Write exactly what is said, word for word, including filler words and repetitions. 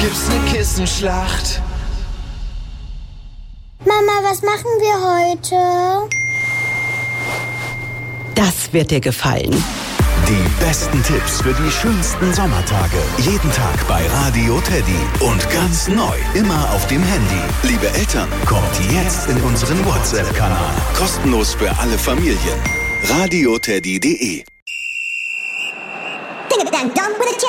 Gibt's ne Kissenschlacht? Mama, was machen wir heute? Das wird dir gefallen. Die besten Tipps für die schönsten Sommertage. Jeden Tag bei Radio Teddy. Und ganz neu, immer auf dem Handy. Liebe Eltern, kommt jetzt in unseren WhatsApp-Kanal. Kostenlos für alle Familien. radio teddy punkt de